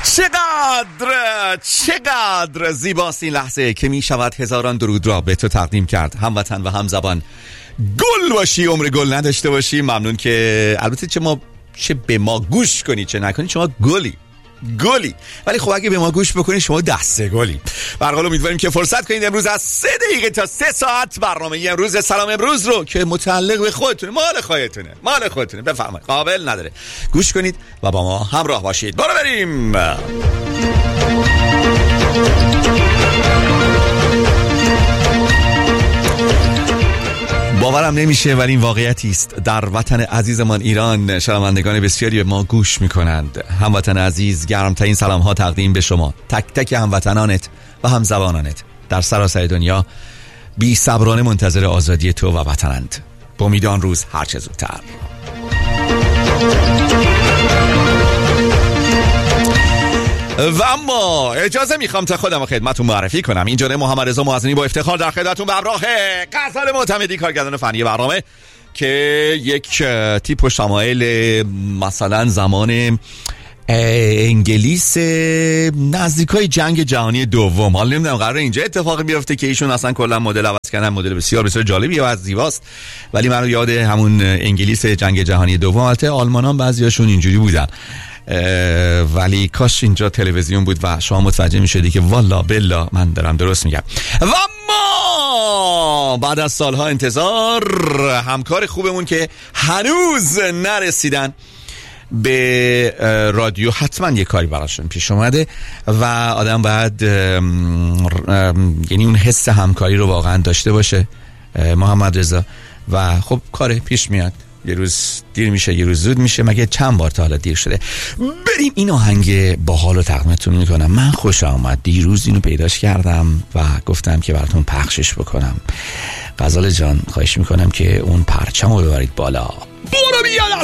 چقدر زیباست این لحظه که می شود هزاران درود را به تو تقدیم کرد، هموطن و همزبان. گل باشی عمر گل نداشته باشی. ممنون که البته چه به ما گوش کنی چه نکنی، شما گلی، ولی خب اگه به ما گوش بکنی شما دسته گلی. به هر حال امیدواریم که فرصت کنید امروز از 3 دقیقه تا 3 ساعت برنامه امروز سلام امروز رو که متعلق به خودتونه، مال خودتونه بفرمایید، قابل نداره، گوش کنید و با ما همراه باشید. برو بریم. باورم نمیشه ولی این واقعیتی است. در وطن عزیزمان ایران شنوندگان بسیاری به ما گوش میکنند. هموطن عزیز، گرمترین سلام ها تقدیم به شما، تک تک هموطنانت و همزبانانت در سراسر دنیا. بی صبرانه منتظر آزادی تو و وطنند. با امید آن روز هر چه زودتر. و اما اجازه میخوام تا خودم خدمتتون معرفی کنم. اینجا محمد رضا موظنی با افتخار در خدمتتون به همراه غزال معتمدی، کارگردان فنی برنامه، که یک تیپ و شمایل مثلا زمان انگلیس نزدیکای جنگ جهانی دوم. حالا نمیدونم قراره اینجا اتفاق بیفته که ایشون اصلا کلا مدل عوض کردن، مدل بسیار بسیار جالبی و زیباست، ولی من یاد همون انگلیس جنگ جهانی دوم. البته آلمانان بعضیاشون اینجوری بودن، ولی کاش اینجا تلویزیون بود و شما متوجه میشدی که والا بلا من دارم درست میگم. و ما بعد از سالها انتظار، همکار خوبمون که هنوز نرسیدن به رادیو، حتما یه کاری براشون پیش اومده و آدم باید یعنی اون حس همکاری رو واقعا داشته باشه، محمد رضا، و خب کار پیش میاد. یه روز دیر میشه، یه روز زود میشه، مگه چند بار تا حالا دیر شده. بریم این آهنگ باحال رو تقدیمتون میکنم. من خوش آمد، دیروز اینو پیداش کردم و گفتم که براتون پخشش بکنم. غزال جان خواهش میکنم که اون پرچم رو ببرید بالا. برو بیا